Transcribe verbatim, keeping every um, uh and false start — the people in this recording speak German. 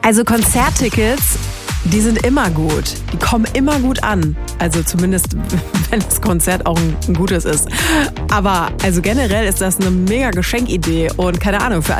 Also Konzerttickets, die sind immer gut. Die kommen immer gut an. Also zumindest, wenn das Konzert auch ein, ein gutes ist. Aber also generell ist das eine mega Geschenkidee. Und keine Ahnung, für